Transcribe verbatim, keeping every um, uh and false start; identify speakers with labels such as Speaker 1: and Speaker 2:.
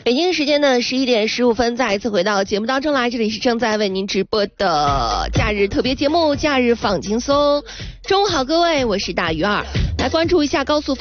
Speaker 1: 北京时间的十一点十五分，再一次回到节目当中来，这里是正在为您直播的假日特别节目《假日放轻松》。中午好，各位，我是大鱼儿，来关注一下高速